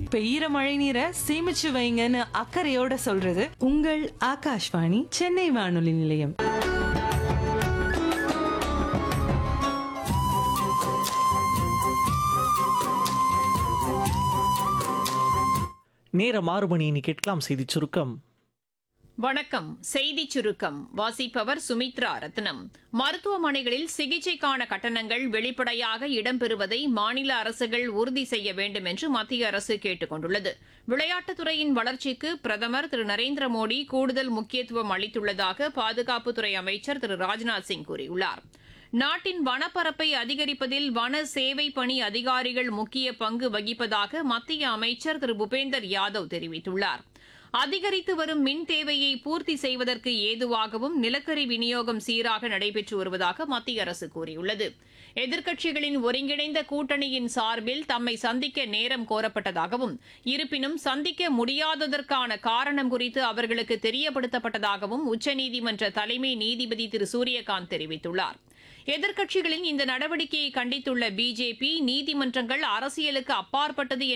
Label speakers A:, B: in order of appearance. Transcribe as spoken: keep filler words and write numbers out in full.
A: பெய்யற மழை நீரை சேமிச்சு வைங்கன்னு அக்கறையோட சொல்றது உங்கள் ஆகாஷ்வாணி சென்னை வானொலி நிலையம்.
B: நேரம் ஆறு மணி. இனி கேட்கலாம் செய்தி சுருக்கம்.
C: வணக்கம். செய்தி சுருக்கம் வாசிப்பவர் சுமித்ரா ரத்னம். மருத்துவமனைகளில் சிகிச்சைக்கான கட்டணங்கள் வெளிப்படையாக இடம்பெறுவதை மாநில அரசுகள் உறுதி செய்ய வேண்டும் என்று மத்திய அரசு கேட்டுக் கொண்டுள்ளது. விளையாட்டுத்துறையின் வளர்ச்சிக்கு பிரதமர் திரு நரேந்திர மோடி கூடுதல் முக்கியத்துவம் அளித்துள்ளதாக பாதுகாப்புத்துறை அமைச்சர் திரு ராஜ்நாத் சிங் கூறியுள்ளார். நாட்டின் வனப்பரப்பை அதிகரிப்பதில் வன சேவை பணி அதிகாரிகள் முக்கிய பங்கு வகிப்பதாக மத்திய அமைச்சர் திரு பூபேந்தர் யாதவ் தெரிவித்துள்ளார். அதிகரித்து வரும் மின் தேவையை பூர்த்தி செய்வதற்கு ஏதுவாகவும் நிலக்கரி விநியோகம் சீராக நடைபெற்று வருவதாக மத்திய அரசு கூறியுள்ளது. எதிர்க்கட்சிகளின் ஒருங்கிணைந்த கூட்டணியின் சார்பில் தம்மை சந்திக்க நேரம் கோரப்பட்டதாகவும், இருப்பினும் சந்திக்க முடியாததற்கான காரணம் குறித்து அவர்களுக்கு தெரியப்படுத்தப்பட்டதாகவும் உச்சநீதிமன்ற தலைமை நீதிபதி திரு சூரியகாந்த் தெரிவித்துள்ளார். எதிர்க்கட்சிகளின் இந்த நடவடிக்கையை கண்டித்துள்ள பிஜேபி நீதிமன்றங்கள் அரசியலுக்கு அப்பாற்பட்டது